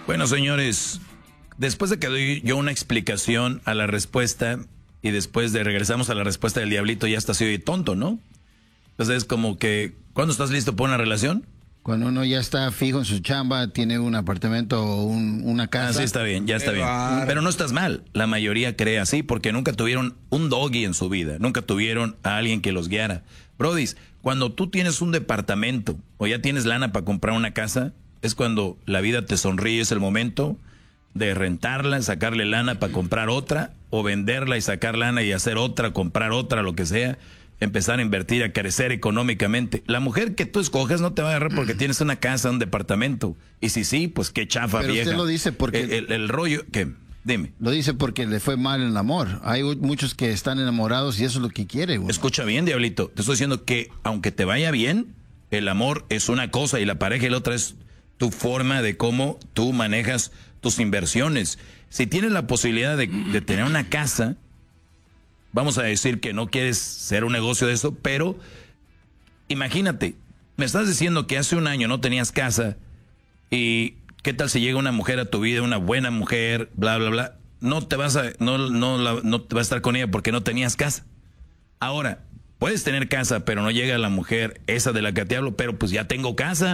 Bueno, señores, después de que doy yo una explicación a la respuesta y después de regresamos a la respuesta del diablito, ya está así de tonto, ¿no? Entonces es como que, ¿cuándo estás listo para una relación? Cuando uno ya está fijo en su chamba, tiene un apartamento o una casa. Ah, sí, está bien, ya está bien. Pero no estás mal. La mayoría cree así porque nunca tuvieron un doggy en su vida. Nunca tuvieron a alguien que los guiara. Brodis, cuando tú tienes un departamento o ya tienes lana para comprar una casa, es cuando la vida te sonríe, es el momento de rentarla, sacarle lana para comprar otra, o venderla y sacar lana y hacer otra, comprar otra, lo que sea. Empezar a invertir, a crecer económicamente. La mujer que tú escoges no te va a agarrar porque tienes una casa, un departamento. Y si sí, pues qué chafa. Pero vieja. Usted lo dice porque... El rollo, ¿qué? Dime. Lo dice porque le fue mal en el amor. Hay muchos que están enamorados y eso es lo que quiere. Uno. Escucha bien, diablito. Te estoy diciendo que aunque te vaya bien, el amor es una cosa y la pareja y la otra es tu forma de cómo tú manejas tus inversiones. Si tienes la posibilidad de tener una casa... Vamos a decir que no quieres ser un negocio de eso, pero imagínate, me estás diciendo que hace un año no tenías casa y qué tal si llega una mujer a tu vida, una buena mujer, bla, bla, bla. No te vas a estar con ella porque no tenías casa. Ahora, puedes tener casa, pero no llega la mujer esa de la que te hablo, pero pues ya tengo casa.